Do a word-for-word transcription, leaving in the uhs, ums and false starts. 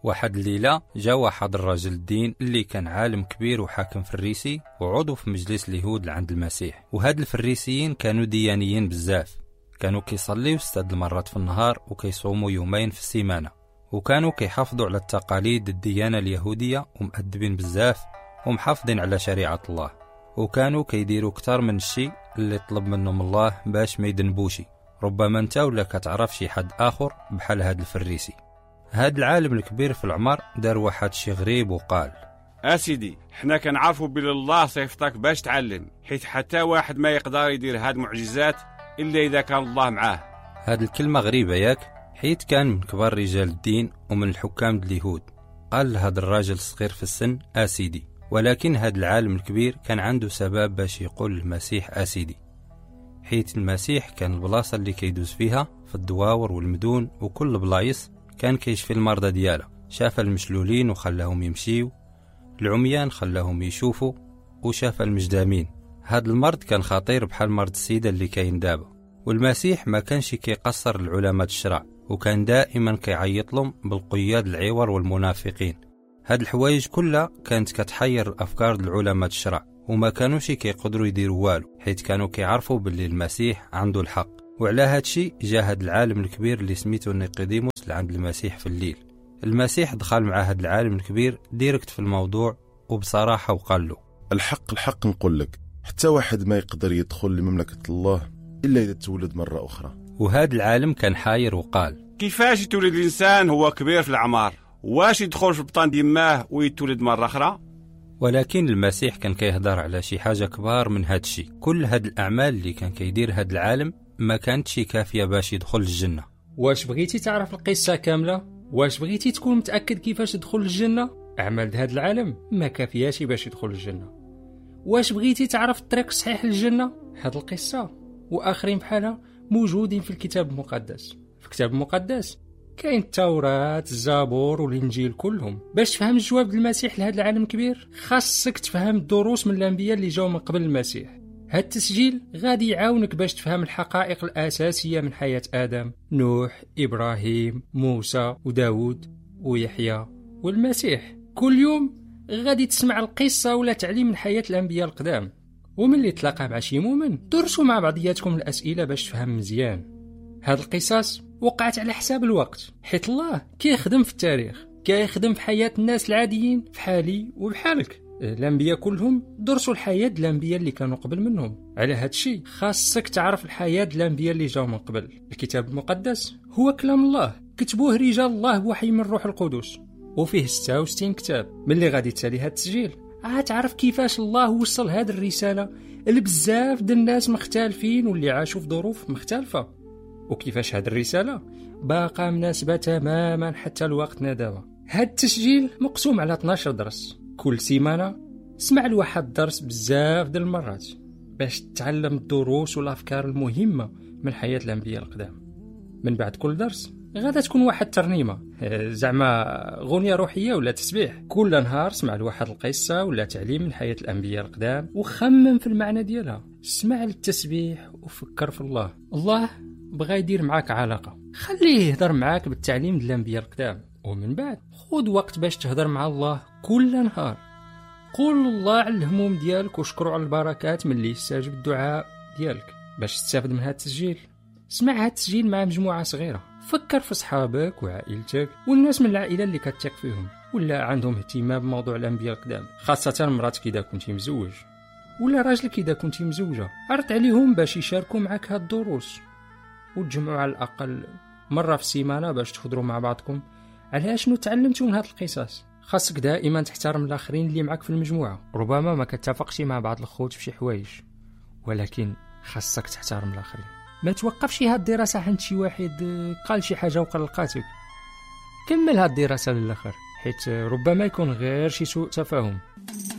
واحد الليلة جا واحد الرجل الدين اللي كان عالم كبير وحاكم فريسي وعضو في مجلس اليهود لعند المسيح. وهاد الفريسيين كانوا ديانيين بزاف، كانوا كيصليو ستة المرات في النهار وكيصوموا يومين في السيمانة، وكانوا كيحافظوا على التقاليد الديانة اليهودية ومؤدبين بزاف ومحافظين على شريعة الله، وكانوا كيديروا كتر من الشيء اللي طلب منهم الله باش ما يدنبوشي. ربما انت ولا كتعرف شي حد آخر بحال هاد الفريسي. هاد العالم الكبير في العمر دار واحد شي غريب وقال: اسيدي حنا كنعرفوا بلي الله صيفطك باش تعلم، حيت حتى واحد ما يقدر يدير هاد المعجزات الا اذا كان الله معاه. هاد الكلمة غريبة ياك، حيت كان من كبار رجال الدين ومن الحكام اليهود. قال لهاد الراجل الصغير في السن اسيدي، ولكن هاد العالم الكبير كان عنده سبب باش يقول المسيح اسيدي، حيت المسيح كان البلاصة اللي كيدوز فيها في الدواور والمدون وكل بلايص كان كيشفي المرضى دياله. شاف المشلولين وخلاهم يمشيو، العميان خلاهم يشوفوا، وشاف المجدامين. هاد المرض كان خطير بحال مرض السيدة اللي كاين دابا، والمسيح ما كانش كيقصر العلماء الشرع، وكان دائما كيعيط لهم بالقياد العور والمنافقين. هاد الحوايج كلها كانت كتحير الافكار العلماء الشرع، وما كانوش كيقدروا يديروا والو، حيت كانوا كيعرفوا باللي المسيح عنده الحق. وعلى هادشي جا هاد العالم الكبير اللي سميتو نيقوديموس لعند المسيح في الليل. المسيح دخل مع هاد العالم الكبير ديركت في الموضوع وبصراحة وقال له: الحق الحق نقول لك، حتى واحد ما يقدر يدخل لمملكة الله إلا إذا تولد مرة أخرى. وهاد العالم كان حاير وقال: كيفاش يتولد الإنسان هو كبير في الأعمار؟ واش يدخل في بطن ديماه ويتولد مرة أخرى؟ ولكن المسيح كان كيهضر على شي حاجة كبار من هاد الشي. كل هاد الأعمال اللي كان كيدير هاد العالم ما كانتش كافية باش يدخل الجنة. واش بغيتي تعرف القصة كاملة؟ واش بغيتي تكون متأكد كيفاش تدخل الجنة؟ أعمال هاد العالم ما كافياش باش يدخل الجنة. واش بغيتي تعرف الطريق الصحيح للجنة؟ هاد القصة وآخرين بحالها موجودين في الكتاب المقدس. في الكتاب المقدس كاين التوراة، الزبور والإنجيل كلهم. باش تفهم الجواب المسيح لهذا العالم الكبير خاصك تفهم الدروس من الأنبياء اللي جاو من قبل المسيح. هاد التسجيل غادي يعاونك باش تفهم الحقائق الأساسية من حياة آدم، نوح، إبراهيم، موسى وداود ويحيى والمسيح. كل يوم غادي تسمع القصة ولا تعليم من حياة الأنبياء القدام. ومن اللي تلاقى مع شي مؤمن درسوا مع بعضياتكم الأسئلة باش تفهم مزيان. هاد القصص وقعت على حساب الوقت، حيت الله كيخدم في التاريخ، كيخدم في حياة الناس العاديين بحالي وبحالك. الأنبياء كلهم درسوا الحياة الأنبياء اللي كانوا قبل منهم. على هاد الشيء خاصك تعرف الحياة الأنبياء اللي جاو من قبل. الكتاب المقدس هو كلام الله، كتبوه رجال الله بوحي من الروح القدس، وفيه ستة وستين كتاب. من اللي غادي تسالي هاد التسجيل غتعرف كيفاش الله وصل هاد الرسالة لبزاف ديال الناس مختلفين واللي عاشوا في ظروف مختلفة، وكيفاش هاد الرسالة باقا مناسبة تماما حتى لوقتنا دابا. هاد التسجيل مقسوم على اثناش درس، كل سيمانة اسمع لواحد درس بزاف ديال المرات باش تتعلم الدروس والأفكار المهمة من حياة الأنبياء القدام. من بعد كل درس غادا تكون واحد ترنيمة، زعما غنية روحية ولا تسبيح. كل نهار اسمع لواحد القصة ولا تعليم من حياة الأنبياء القدام وخمم في المعنى ديالها. اسمع للتسبيح وفكر في الله. الله بغا يدير معاك علاقة، خليه يهضر معاك بالتعليم ديال الأنبياء القدام. ومن بعد خذ وقت باش تهضر مع الله كل نهار. قول الله على الهموم ديالك وشكروا على البركات من اللي يستجيب الدعاء ديالك. باش تستافد من هذا التسجيل اسمع هذا التسجيل مع مجموعة صغيرة. فكر في صحابك وعائلتك والناس من العائلة اللي كتثق فيهم ولا عندهم اهتمام بموضوع الأنبياء القدام، خاصة مراتك إذا كنتي مزوج ولا راجلك إذا كنتي مزوجة. عرض عليهم باش يشاركوا معك هاد الدروس، وتجمعوا على الأقل مرة في السيمانة باش تخضروا مع بعضكم على شنو تعلمتوا من هاد القصص. خاصك دائما تحترم الآخرين اللي معك في المجموعة. ربما ما كتفقش مع بعض الخوت في شي حوايج، ولكن خاصك تحترم الآخرين. ما توقفش هاد الدراسة عند شي واحد قال شي حاجة وقلقاتك. كمل هاد الدراسة للآخر، حيت ربما يكون غير شي سوء تفاهم.